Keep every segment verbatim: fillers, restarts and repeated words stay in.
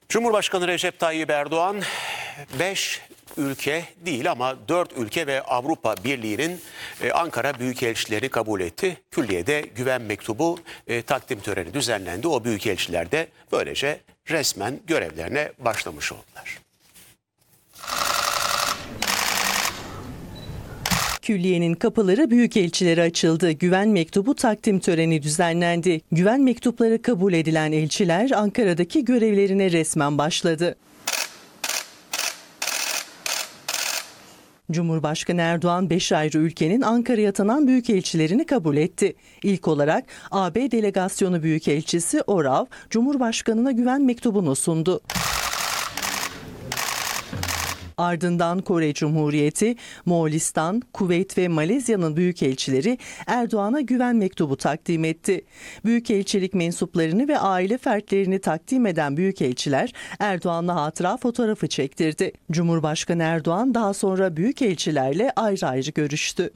Cumhurbaşkanı Recep Tayyip Erdoğan beş ülke değil ama dört ülke ve Avrupa Birliği'nin Ankara Büyükelçileri kabul etti. Külliye'de güven mektubu e, takdim töreni düzenlendi. O büyükelçiler de böylece resmen görevlerine başlamış oldular. Külliyenin kapıları büyükelçilere açıldı. Güven mektubu takdim töreni düzenlendi. Güven mektupları kabul edilen elçiler Ankara'daki görevlerine resmen başladı. Cumhurbaşkanı Erdoğan beş ayrı ülkenin Ankara'ya atanan büyükelçilerini kabul etti. İlk olarak A B Delegasyonu Büyükelçisi Orav, Cumhurbaşkanı'na güven mektubunu sundu. Ardından Kore Cumhuriyeti, Moğolistan, Kuveyt ve Malezya'nın büyükelçileri Erdoğan'a güven mektubu takdim etti. Büyükelçilik mensuplarını ve aile fertlerini takdim eden büyükelçiler Erdoğan'la hatıra fotoğrafı çektirdi. Cumhurbaşkanı Erdoğan daha sonra büyükelçilerle ayrı ayrı görüştü.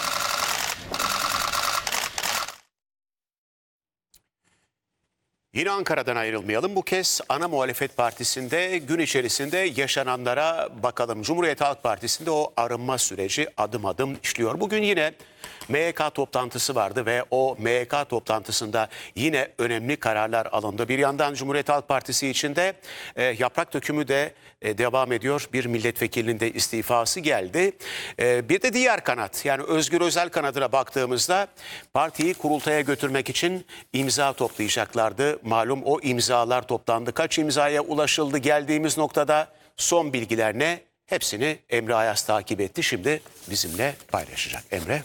Yine Ankara'dan ayrılmayalım. Bu kez ana muhalefet partisinde gün içerisinde yaşananlara bakalım. Cumhuriyet Halk Partisi'nde o arınma süreci adım adım işliyor. Bugün yine M Y K toplantısı vardı ve o M Y K toplantısında yine önemli kararlar alındı. Bir yandan Cumhuriyet Halk Partisi içinde e, yaprak dökümü de e, devam ediyor. Bir milletvekilinin de istifası geldi. E, bir de diğer kanat, yani Özgür Özel kanadına baktığımızda partiyi kurultaya götürmek için imza toplayacaklardı. Malum o imzalar toplandı. Kaç imzaya ulaşıldı geldiğimiz noktada, son bilgiler ne? Hepsini Emre Ayaz takip etti. Şimdi bizimle paylaşacak. Emre.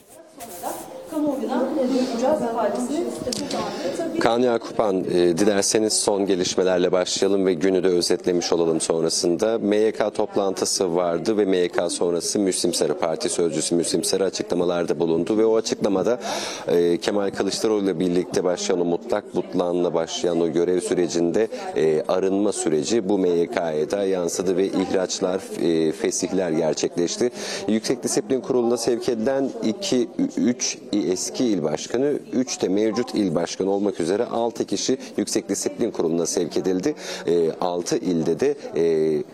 Kaan Yakupan, e, dilerseniz son gelişmelerle başlayalım ve günü de özetlemiş olalım sonrasında. M Y K toplantısı vardı ve M Y K sonrası Müslim Sarı Parti Sözcüsü Müslim Sarı açıklamalarda bulundu ve o açıklamada e, Kemal Kılıçdaroğlu ile birlikte başlayan o mutlak butlanla başlayan o görev sürecinde e, arınma süreci bu M Y K'ya da yansıdı ve ihraçlar, e, fesihler gerçekleşti. Yüksek Disiplin Kurulu'na sevk edilen iki üç eski il başkanı, üç de mevcut il başkanı olmak üzere altı kişi Yüksek Disiplin Kurulu'na sevk edildi. altı ilde de e,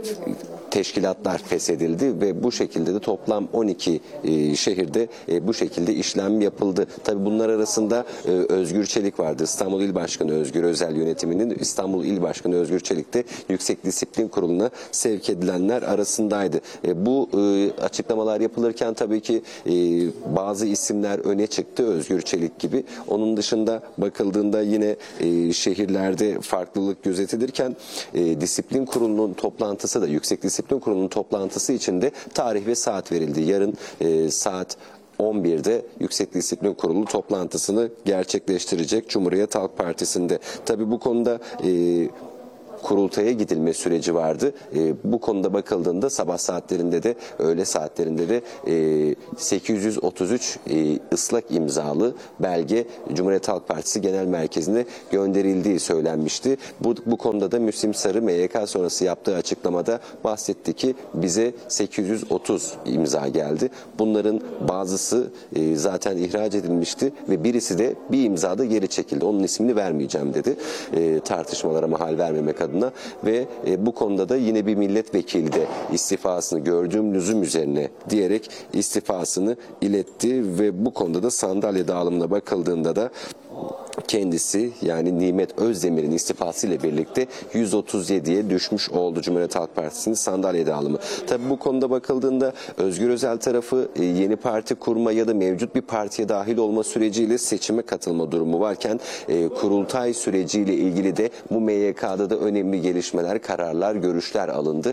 teşkilatlar feshedildi ve bu şekilde de toplam on iki e, şehirde e, bu şekilde işlem yapıldı. Tabii bunlar arasında e, Özgür Çelik vardı. İstanbul İl Başkanı Özgür Özel yönetiminin İstanbul İl Başkanı Özgür Çelik de Yüksek Disiplin Kurulu'na sevk edilenler arasındaydı. E, bu e, açıklamalar yapılırken tabii ki e, bazı isimler öne çıktı, Özgür Çelik gibi. Onun dışında bakıldığında yine e, şehirlerde farklılık gözetilirken e, Disiplin Kurulu'nun toplantısı da Yüksek Disiplin Kurulu'nun toplantısı için de tarih ve saat verildi. Yarın e, saat on birde Yüksek Disiplin Kurulu toplantısını gerçekleştirecek Cumhuriyet Halk Partisi'nde. Tabii bu konuda e, kurultaya gidilme süreci vardı. E, bu konuda bakıldığında sabah saatlerinde de öğle saatlerinde de e, sekiz yüz otuz üç e, ıslak imzalı belge Cumhuriyet Halk Partisi Genel Merkezi'ne gönderildiği söylenmişti. Bu, bu konuda da Müslim Sarı M Y K sonrası yaptığı açıklamada bahsetti ki bize sekiz yüz otuz imza geldi. Bunların bazısı e, zaten ihraç edilmişti ve birisi de bir imzada geri çekildi. Onun ismini vermeyeceğim dedi. E, tartışmalara mahal vermemek adına ve e, bu konuda da yine bir milletvekili de istifasını gördüğüm lüzum üzerine diyerek istifasını iletti ve bu konuda da sandalye dağılımına bakıldığında da kendisi, yani Nimet Özdemir'in istifası ile birlikte yüz otuz yediye düşmüş oldu Cumhuriyet Halk Partisi'nin sandalye dağılımı. Tabii bu konuda bakıldığında Özgür Özel tarafı yeni parti kurma ya da mevcut bir partiye dahil olma süreciyle seçime katılma durumu varken kurultay süreciyle ilgili de bu M Y K'da da önemli gelişmeler, kararlar, görüşler alındı.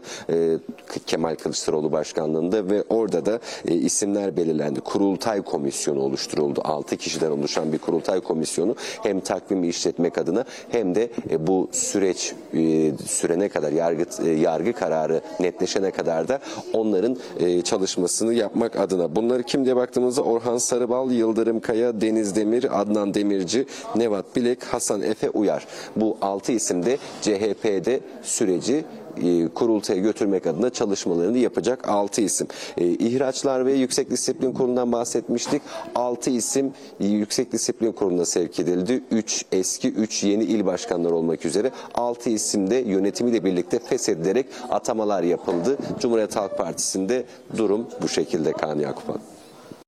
Kemal Kılıçdaroğlu başkanlığında ve orada da isimler belirlendi. Kurultay komisyonu oluşturuldu. altı kişiden oluşan bir kurultay komisyonu hem takvimi işletmek adına hem de e, bu süreç e, sürene kadar, yargı e, yargı kararı netleşene kadar da onların e, çalışmasını yapmak adına. Bunları kim diye baktığımızda Orhan Sarıbal, Yıldırım Kaya, Deniz Demir, Adnan Demirci, Nevat Bilek, Hasan Efe Uyar. Bu altı isim de C H P'de süreci e, kurultaya götürmek adına çalışmalarını yapacak altı isim. E, İhraçlar ve Yüksek Disiplin Kurulu'ndan bahsetmiştik. altı isim e, Yüksek Disiplin Kurulu'na sevk edildi. üç eski, üç yeni il başkanları olmak üzere altı isim de yönetimiyle birlikte feshedilerek atamalar yapıldı. Cumhuriyet Halk Partisi'nde durum bu şekilde Kaan Yakup.